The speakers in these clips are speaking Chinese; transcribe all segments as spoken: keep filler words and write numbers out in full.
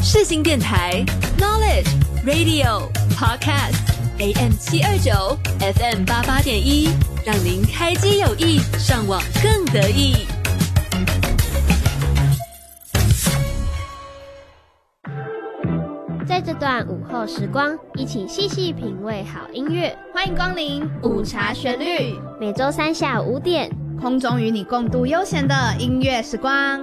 世新电台 Knowledge Radio Podcast A M 七二九 F M 八八点一，让您开机有益，上网更得意。 在这段午后时光，一起细细品味好音乐。 欢迎光临午茶旋律， 每周三下午五点， 空中与你共度悠闲的音乐时光。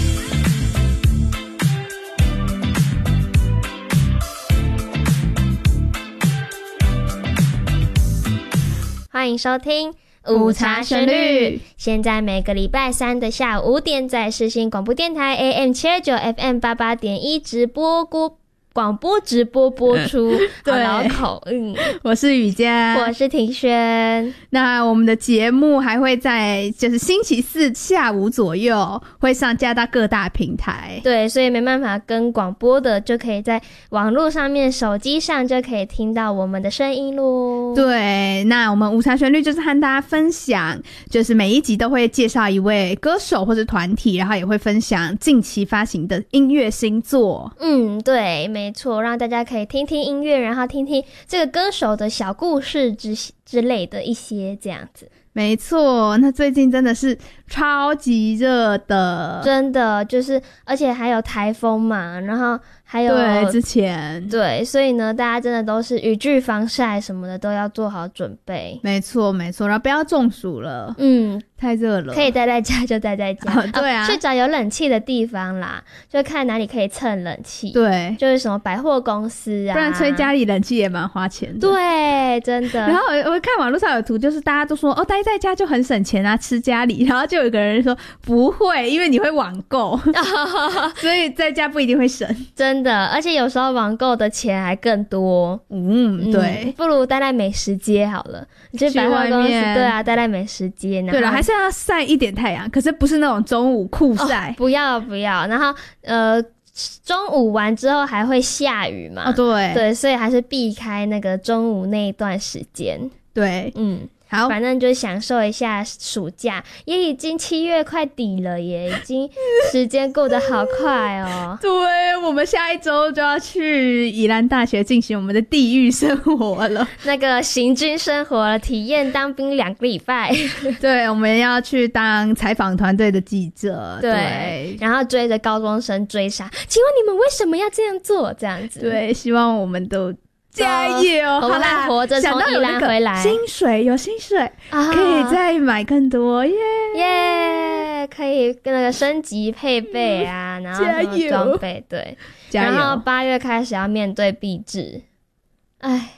欢迎收听午茶旋律。现在每个礼拜三的下午五点，在世新广播电台 A M 七二九 F M 八八点一直播播广播直播播出。好老口，嗯， 我是雨佳， 我是庭轩。 那我们的节目还会在就是星期四下午左右会上架到各大平台。 对，所以没办法跟广播的，就可以在网络上面、手机上就可以听到我们的声音咯。 对，那我们午茶旋律就是和大家分享，就是每一集都会介绍一位歌手或是团体，然后也会分享近期发行的音乐新作。 嗯，对，没错，让大家可以听听音乐，然后听听这个歌手的小故事之之类的一些这样子。 没错，那最近真的是超级热的， 真的就是而且还有台风嘛，然后还有对之前对，所以呢大家真的都是雨具防晒什么的都要做好准备。 没错没错，然后不要中暑了，嗯，太热了， 可以待在家就待在家、 哦、对啊、 哦、去找有冷气的地方啦，就看哪里可以蹭冷气。 对， 就是什么百货公司啊， 不然吹家里冷气也蛮花钱的。 对，真的。 然后我看网络上有图，就是大家都说哦待在家就很省钱啊，吃家里，然后就有一个人说不会，因为你会网购所以在家不一定会省。 真的，而且有时候网购的钱还更多。 嗯，对、嗯、 不如待在美食街好了，你去百货公司，对啊，待在美食街。 对了，还是要晒一点太阳，可是不是那种中午酷晒、 哦、不要不要。然后呃中午完之后还会下雨嘛， 哦对对，所以还是避开那个中午那一段时间。 对， 嗯，好，反正就享受一下暑假，也已经七月快底了耶，已经时间过得好快哦。 对，我们下一周就要去宜兰大学进行我们的地狱生活了， 那个行军生活了，体验当兵两个礼拜。 对，我们要去当采访团队的记者。 对, 对， 然后追着高中生追杀，请问你们为什么要这样做？这样子。 对，希望我们都加油！ 我们还活着从宜兰回来， 薪水有薪水、啊、可以再买更多耶耶！ Yeah, 可以那个升级配备啊，然后什么装备，对， 加油！ 然后八月开始要面对毕制，哎，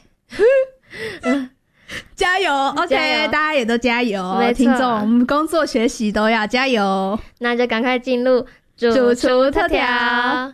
加油 ！OK， 大家也都加油，听众，我们工作学习都要加油。 那就赶快进入主厨特调。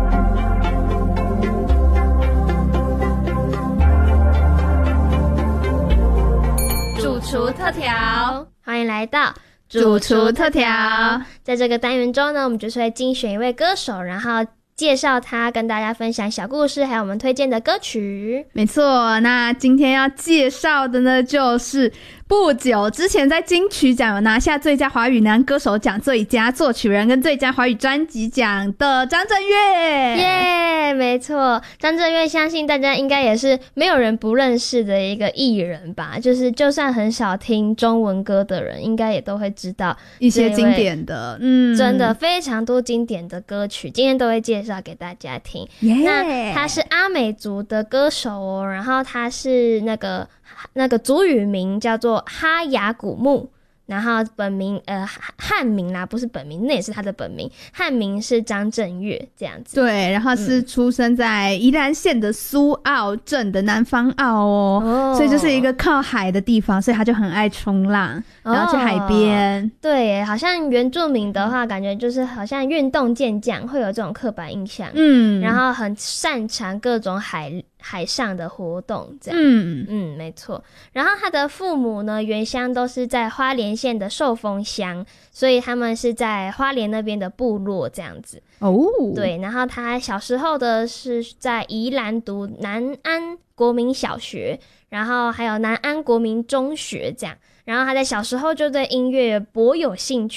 主厨特调，欢迎来到主厨特调。 在这个单元中呢，我们就是会精选一位歌手，然后介绍他，跟大家分享小故事，还有我们推荐的歌曲。 没错，那今天要介绍的呢，就是不久之前在金曲奖有拿下最佳华语男歌手奖、最佳作曲人跟最佳华语专辑奖的张震岳。 耶、yeah, 没错，张震岳相信大家应该也是没有人不认识的一个艺人吧，就是就算很少听中文歌的人应该也都会知道一些经典的，嗯， 真的非常多经典的歌曲，今天都会介绍给大家听。 Yeah. 那他是阿美族的歌手哦，然后他是那个那个族语名叫做哈雅古木，然后本名呃汉名啦，不是本名，那也是他的本名，汉名是张震岳这样子。 对，然后是出生在宜兰县的苏澳镇的南方澳哦，哦所以就是一个靠海的地方，所以他就很爱冲浪，然后去海边、哦。 对耶，好像原住民的话，感觉就是好像运动健将会有这种刻板印象，嗯，然后很擅长各种海。海上的活动这样，嗯嗯，没错。然后他的父母呢，原乡都是在花莲县的寿丰乡，所以他们是在花莲那边的部落这样子。哦，对。然后他小时候的是在宜兰读南安国民小学，然后还有南安国民中学这样。然后他在小时候就对音乐颇有兴趣。